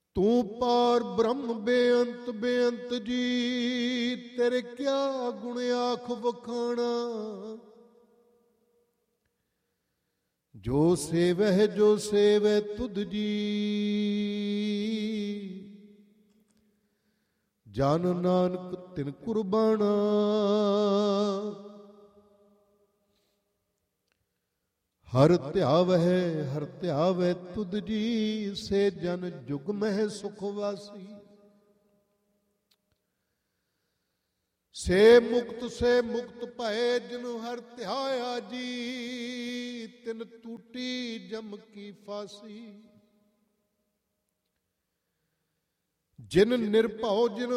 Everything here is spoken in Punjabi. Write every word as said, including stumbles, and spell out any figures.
ਤੂੰ ਪਾਰ ਬ੍ਰਹਮ ਬੇਅੰਤ ਬੇਅੰਤ ਜੀ, ਤੇਰੇ ਕਿਆ ਗੁਣ ਆਖ ਵਖਾਣਾ। ਜੋ ਸੇਵਹਿ ਜੋ ਸੇਵੈ ਤੁਧ ਜੀ, ਜਨ ਨਾਨਕ ਤਿਨ ਕੁਰਬਾਨਾ। ਹਰ ਧਿਆਵਹਿ ਹਰ ਧਿਆਵੈ ਤੁਧ ਜੀ, ਸੇ ਜਨ ਜੁਗ ਮਹਿ ਸੁਖ ਵਾਸੀ। ਸੇ ਮੁਕਤ ਸੇ ਮੁਕਤ ਭਏ, ਜਿਨੁ ਹਰ ਧਿਆਇਆ ਜੀ, ਤਿਨ ਟੂਟੀ ਜਮ ਕੀ ਫਾਸੀ। ਜਿਨ ਨਿਰਭਉ ਜਿਨ